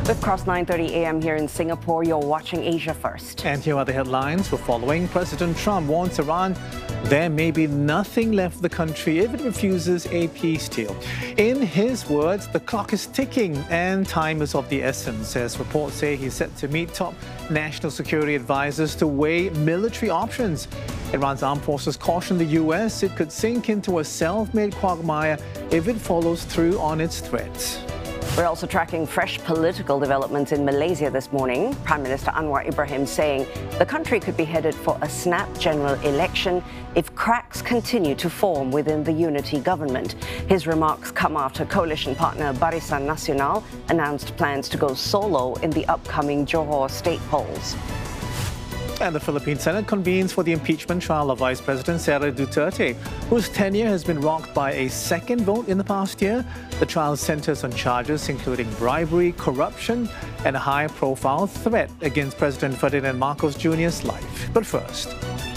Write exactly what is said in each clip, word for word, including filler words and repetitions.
We've crossed nine thirty a m here in Singapore. You're watching Asia First. And here are the headlines we're following. President Trump warns Iran there may be nothing left for the country if it refuses a peace deal. In his words, the clock is ticking and time is of the essence, as reports say he's set to meet top national security advisors to weigh military options. Iran's armed forces caution the U S it could sink into a self-made quagmire if it follows through on its threats. We're also tracking fresh political developments in Malaysia this morning. Prime Minister Anwar Ibrahim saying the country could be headed for a snap general election if cracks continue to form within the unity government. His remarks come after coalition partner Barisan Nasional announced plans to go solo in the upcoming Johor state polls. And the Philippine Senate convenes for the impeachment trial of Vice President Sara Duterte, whose tenure has been rocked by a second vote in the past year. The trial centers on charges including bribery, corruption, and a high-profile threat against President Ferdinand Marcos Junior's life. But first,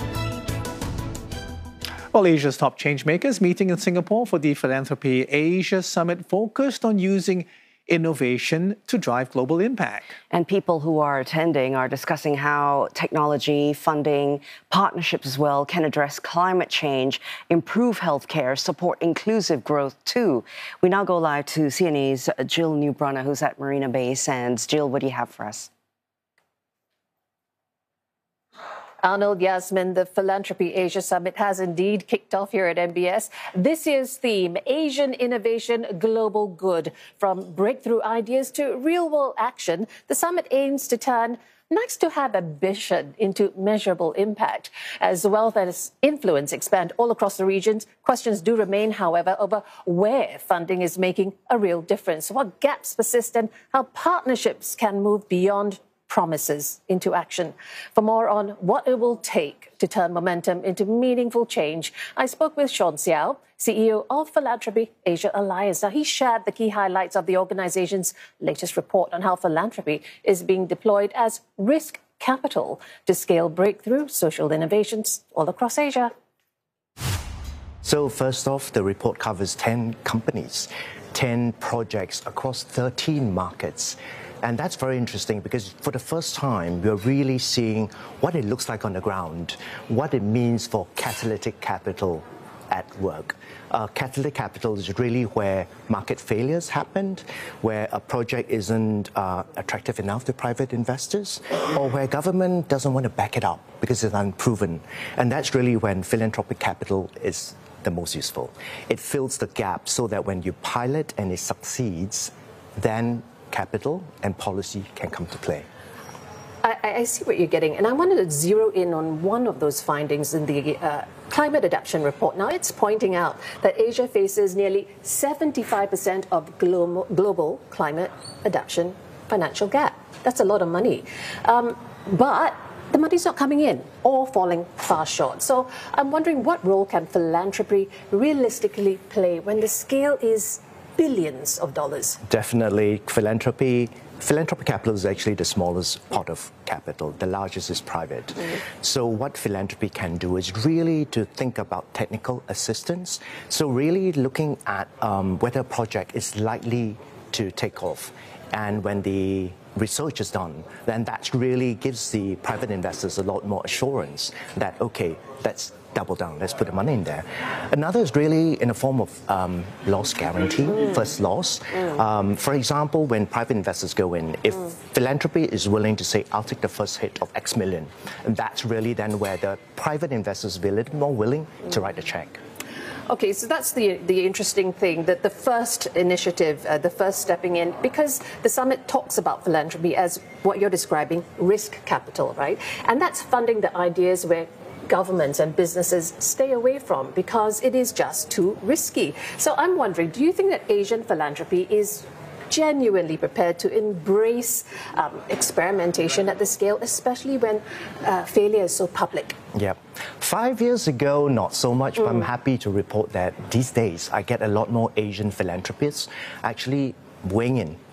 well, Asia's top changemakers meeting in Singapore for the Philanthropy Asia Summit focused on using innovation to drive global impact. And people who are attending are discussing how technology, funding, partnerships as well can address climate change, improve healthcare, support inclusive growth too. We now go live to C N A's Jill Newbrunner, who's at Marina Bay Sands. Jill, what do you have for us? Arnold, Yasmin, the Philanthropy Asia Summit has indeed kicked off here at M B S. This year's theme, Asian Innovation, Global Good. From breakthrough ideas to real-world action, the summit aims to turn nice-to-have ambition into measurable impact. As wealth and influence expand all across the region, questions do remain, however, over where funding is making a real difference, what gaps persist, and how partnerships can move beyond promises into action. For more on what it will take to turn momentum into meaningful change, I spoke with Sean Xiao, C E O of Philanthropy Asia Alliance. Now, he shared the key highlights of the organization's latest report on how philanthropy is being deployed as risk capital to scale breakthrough social innovations all across Asia. So first off, the report covers ten companies, ten projects across thirteen markets. And that's very interesting because for the first time, we're really seeing what it looks like on the ground, what it means for catalytic capital at work. Uh, catalytic capital is really where market failures happened, where a project isn't uh, attractive enough to private investors, or where government doesn't want to back it up because it's unproven. And that's really when philanthropic capital is the most useful. It fills the gap so that when you pilot and it succeeds, then capital and policy can come to play. I, I see what you're getting, and I wanted to zero in on one of those findings in the uh, Climate Adaptation Report. Now, it's pointing out that Asia faces nearly seventy-five percent of global, global climate adaptation financial gap. That's a lot of money. Um, but the money's not coming in or falling far short. So I'm wondering, what role can philanthropy realistically play when the scale is billions of dollars? Definitely. Philanthropy, philanthropic capital is actually the smallest pot of capital. The largest is private. Mm-hmm. So what philanthropy can do is really to think about technical assistance. So really looking at um, whether a project is likely to take off. And when the research is done, then that really gives the private investors a lot more assurance that, okay, let's double down, let's put the money in there. Another is really in a form of um, loss guarantee, mm. first loss. Mm. Um, for example, when private investors go in, if mm. philanthropy is willing to say, I'll take the first hit of X million, and that's really then where the private investors will be a little more willing mm. to write the check. Okay, so that's the the interesting thing, that the first initiative, uh, the first stepping in, because the summit talks about philanthropy as what you're describing, risk capital, right? And that's funding the ideas where governments and businesses stay away from because it is just too risky. So I'm wondering, do you think that Asian philanthropy is genuinely prepared to embrace um, experimentation at the scale, especially when uh, failure is so public? Yep. Five years ago, not so much, mm. but I'm happy to report that these days I get a lot more Asian philanthropists actually weighing in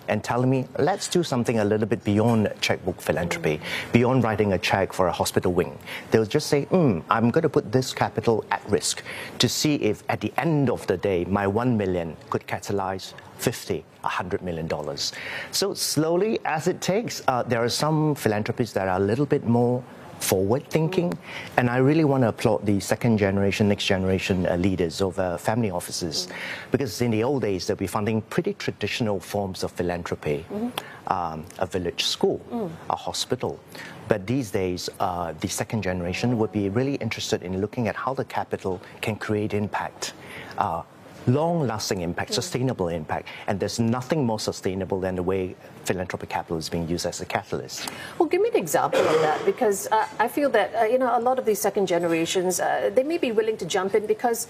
and telling me, let's do something a little bit beyond checkbook philanthropy, beyond writing a check for a hospital wing. They'll just say, hmm, I'm going to put this capital at risk to see if at the end of the day, my one million could catalyze fifty, one hundred million dollars. So slowly, as it takes, uh, there are some philanthropies that are a little bit more forward thinking, and I really want to applaud the second generation, next generation uh, leaders of uh, family offices, mm. because in the old days they'll be funding pretty traditional forms of philanthropy, mm. um, a village school, mm. a hospital. But these days, uh, the second generation would be really interested in looking at how the capital can create impact. Uh, long-lasting impact, sustainable impact, and there's nothing more sustainable than the way philanthropic capital is being used as a catalyst. Well, give me an example of that, because uh, I feel that uh, you know, a lot of these second generations, uh, they may be willing to jump in because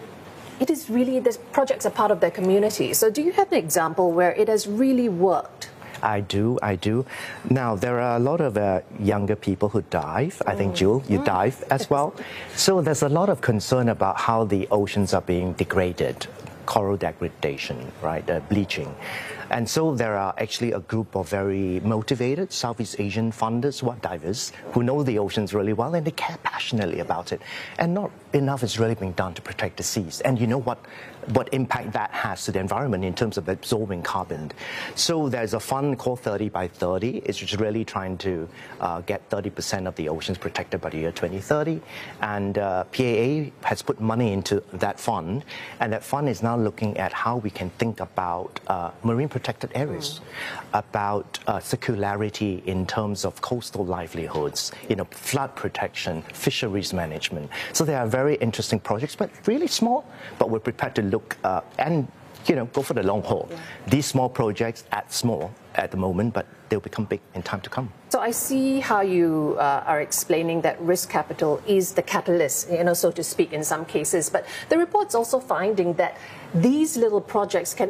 it is really, the projects are part of their community. So do you have an example where it has really worked? I do, I do. Now, there are a lot of uh, younger people who dive. I think, Jill, you mm. dive as well. So there's a lot of concern about how the oceans are being degraded, coral degradation, right, uh, bleaching. And so there are actually a group of very motivated Southeast Asian funders who are divers, who know the oceans really well, and they care passionately about it. And not enough is really being done to protect the seas. And you know what, what impact that has to the environment in terms of absorbing carbon. So there's a fund called thirty by thirty. It's just really trying to uh, get thirty percent of the oceans protected by the year twenty thirty. And uh, P A A has put money into that fund. And that fund is now looking at how we can think about uh, marine protected areas, mm. about uh, circularity in terms of coastal livelihoods, you know, flood protection, fisheries management. So there are very interesting projects, but really small, but we're prepared to look uh, and, you know, go for the long haul. Yeah. These small projects act small at the moment, but they'll become big in time to come. So I see how you uh, are explaining that risk capital is the catalyst, you know, so to speak, in some cases. But the report's also finding that these little projects can